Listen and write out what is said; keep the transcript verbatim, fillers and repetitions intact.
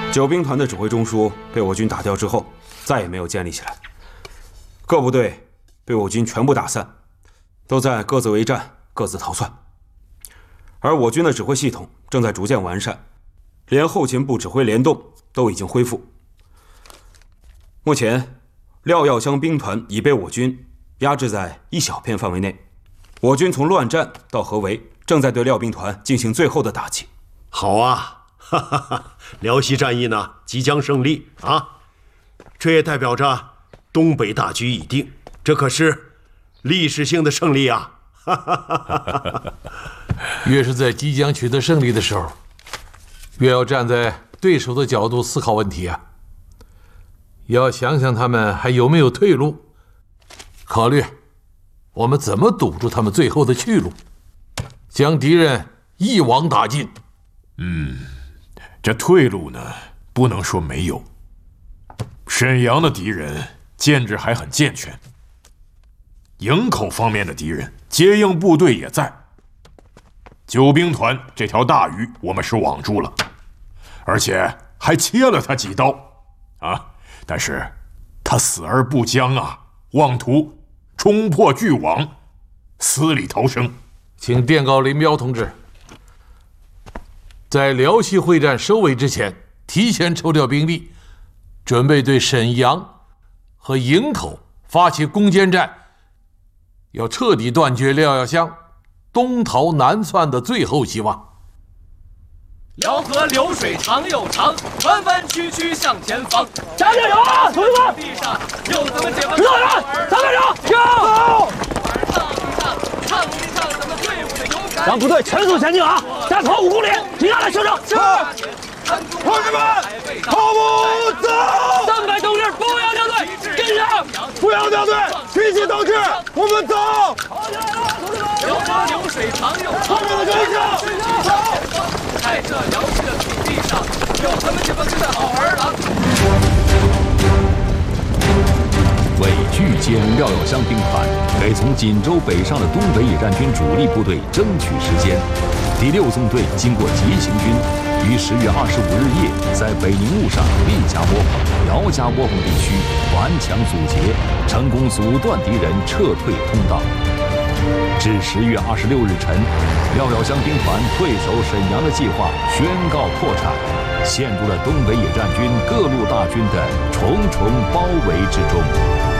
九兵团的指挥中枢被我军打掉之后，再也没有建立起来。各部队被我军全部打散，都在各自为战、各自逃窜。而我军的指挥系统正在逐渐完善，连后勤部指挥联动都已经恢复。目前，廖耀湘兵团已被我军压制在一小片范围内。我军从乱战到合围，正在对廖兵团进行最后的打击。 好啊，哈哈哈！辽西战役呢即将胜利啊，这也代表着东北大局已定，这可是历史性的胜利啊！哈哈哈！ 越是在即将取得胜利的时候，越要站在对手的角度思考问题啊，要想想他们还有没有退路，考虑我们怎么堵住他们最后的去路，将敌人一网打尽。 嗯，这退路呢，不能说没有。沈阳的敌人建制还很健全，营口方面的敌人接应部队也在。九兵团这条大鱼我们是网住了，而且还切了他几刀啊！但是他死而不僵啊，妄图冲破巨网，死里逃生。 请电告林彪同志，在辽西会战收尾之前，提前抽调兵力，准备对沈阳和营口发起攻坚战，要彻底断绝廖耀湘东逃南窜的最后希望。 辽河流水长又长，弯弯曲曲向前方。 加加油啊，同志们！ 地上又怎么解放？ 指导员，咱们上，跳！ 唱一唱，唱一唱咱们队伍的勇敢。 让部队全速前进啊！再跑五公里，停下来休整。是。 同志们，跑步走！三百同志不要掉队，跟上！ 不要掉队，举起刀旗，我们走！ 跑起来了，同志们！ 辽河流水长又长， 后面的跟上， 走！在这辽西的土地上，有咱们解放军的好儿郎。 为拒歼廖耀湘兵团，给从锦州北上的东北野战军主力部队争取时间，第六纵队经过急行军，于十月二十五日夜在北宁路上毕家窝棚、姚家窝棚地区顽强阻截，成功阻断敌人撤退通道。至十月二十六日晨，廖耀湘兵团退守沈阳的计划宣告破产，陷入了东北野战军各路大军的重重包围之中。